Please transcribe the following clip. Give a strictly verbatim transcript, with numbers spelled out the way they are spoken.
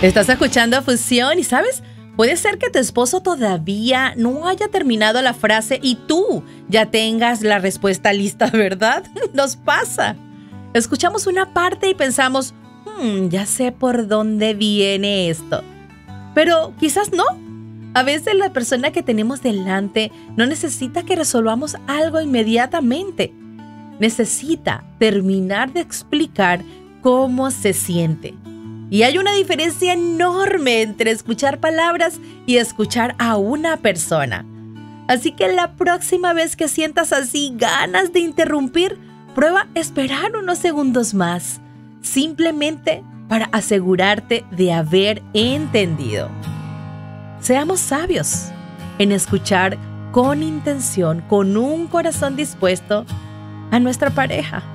Estás escuchando Fusión y, ¿sabes? Puede ser que tu esposo todavía no haya terminado la frase y tú ya tengas la respuesta lista, ¿verdad? Nos pasa. Escuchamos una parte y pensamos, hmm, ya sé por dónde viene esto. Pero quizás no. A veces la persona que tenemos delante no necesita que resolvamos algo inmediatamente. Necesita terminar de explicar cómo se siente. Y hay una diferencia enorme entre escuchar palabras y escuchar a una persona. Así que la próxima vez que sientas así ganas de interrumpir, prueba esperar unos segundos más, simplemente para asegurarte de haber entendido. Seamos sabios en escuchar con intención, con un corazón dispuesto a nuestra pareja.